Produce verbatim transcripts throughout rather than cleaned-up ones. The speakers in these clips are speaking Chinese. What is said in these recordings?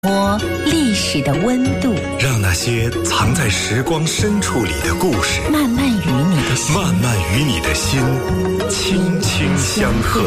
摸历史的温度， 让那些藏在时光深处里的故事慢慢与你的心， 慢慢与你的心轻轻相和。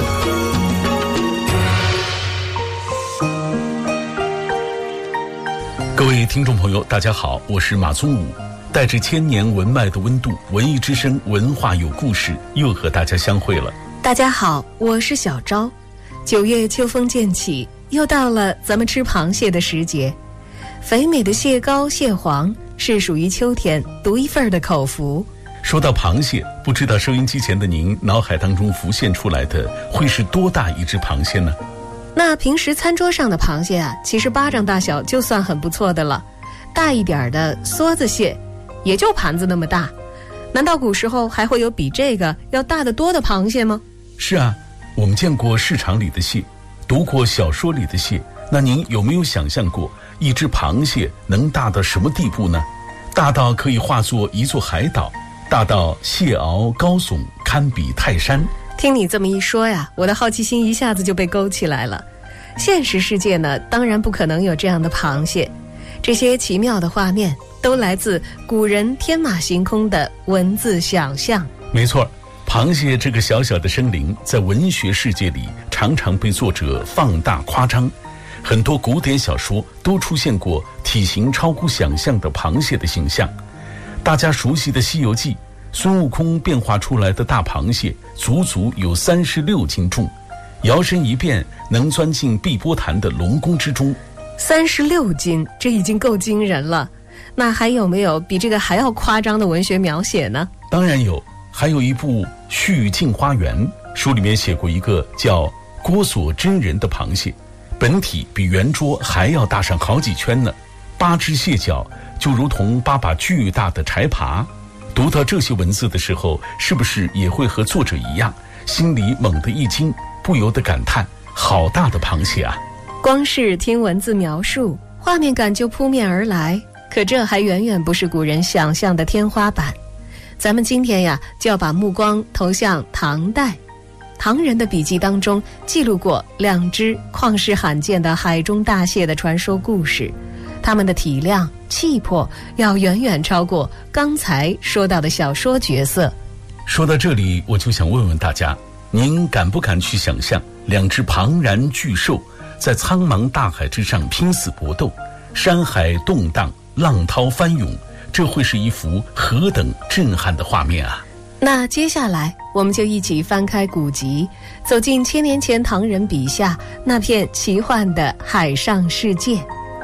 各位听众朋友，大家好，我是马宗武，带着千年文脉的温度，文艺之声，文化有故事，又和大家相会了。 大家好，我是小昭。九月秋风渐起，又到了咱们吃螃蟹的时节。肥美的蟹膏、蟹黄是属于秋天独一份的口福。 说到螃蟹，不知道收音机前的您脑海当中浮现出来的会是多大一只螃蟹呢？ 那平时餐桌上的螃蟹啊，其实巴掌大小就算很不错的了。大一点的梭子蟹也就盘子那么大，难道古时候还会有比这个要大得多的螃蟹吗？ 是啊，我们见过市场里的蟹，读过小说里的蟹，那您有没有想象过一只螃蟹能大到什么地步呢？大到可以化作一座海岛，大到蟹螯高耸堪比泰山。 听你这么一说呀，我的好奇心一下子就被勾起来了。现实世界呢，当然不可能有这样的螃蟹，这些奇妙的画面都来自古人天马行空的文字想象。 没错，螃蟹这个小小的生灵，在文学世界里常常被作者放大夸张，很多古典小说都出现过体型超乎想象的螃蟹的形象。大家熟悉的《西游记》，孙悟空变化出来的大螃蟹足足有三十六斤重，摇身一变能钻进碧波潭的龙宫之中。 三十六斤，这已经够惊人了。那还有没有比这个还要夸张的文学描写呢？ 当然有，还有一部《续镜花缘》，书里面写过一个叫郭索真人的螃蟹，本体比圆桌还要大上好几圈呢，八只蟹脚就如同八把巨大的柴耙。读到这些文字的时候，是不是也会和作者一样，心里猛地一惊，不由得感叹好大的螃蟹啊！ 光是听文字描述，画面感就扑面而来，可这还远远不是古人想象的天花板。咱们今天呀，就要把目光投向唐代。唐人的笔记当中记录过两只旷世罕见的海中大蟹的传说故事，它们的体量、气魄要远远超过刚才说到的小说角色。 说到这里，我就想问问大家，您敢不敢去想象两只庞然巨兽在苍茫大海之上拼死搏斗，山海动荡，浪涛翻涌，这会是一幅何等震撼的画面啊！ 那接下来我们就一起翻开古籍，走进千年前唐人笔下那片奇幻的海上世界。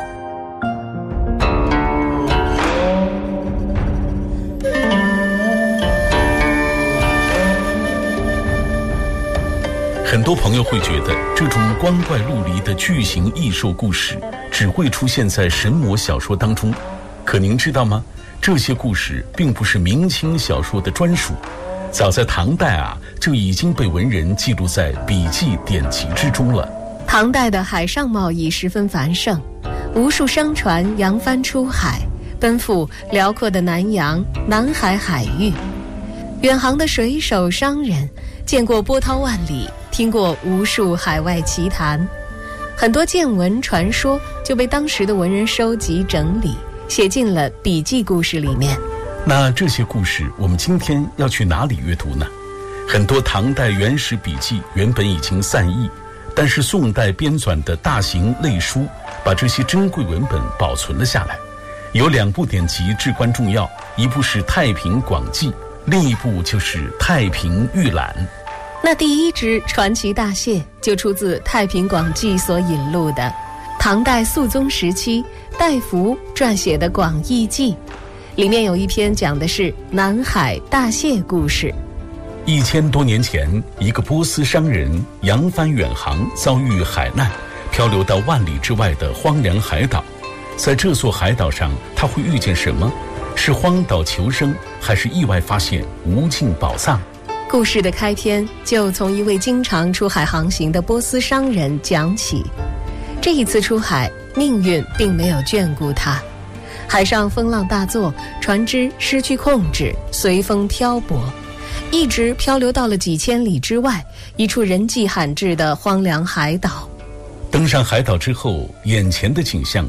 很多朋友会觉得这种光怪陆离的巨型异兽故事只会出现在神魔小说当中，可您知道吗？这些故事并不是明清小说的专属，早在唐代啊，就已经被文人记录在笔记典籍之中了。 唐代的海上贸易十分繁盛，无数商船扬帆出海，奔赴辽阔的南洋、南海海域。远航的水手商人见过波涛万里，听过无数海外奇谈，很多见闻传说就被当时的文人收集整理，写进了笔记故事里面。 那这些故事我们今天要去哪里阅读呢？很多唐代原始笔记原本已经散佚，但是宋代编纂的大型类书把这些珍贵文本保存了下来。有两部典籍至关重要，一部是《太平广记》，另一部就是《太平御览》。 那第一只传奇大蟹就出自《太平广记》所引录的唐代肃宗时期戴福撰写的《广义记》，里面有一篇讲的是南海大蟹故事。 一千多年前，一个波斯商人扬帆远航，遭遇海难，漂流到万里之外的荒凉海岛。在这座海岛上，他会遇见什么？是荒岛求生，还是意外发现无尽宝藏？ 故事的开篇就从一位经常出海航行的波斯商人讲起。这一次出海，命运并没有眷顾他，海上风浪大作，船只失去控制，随风漂泊，一直漂流到了几千里之外一处人迹罕至的荒凉海岛。 登上海岛之后，眼前的景象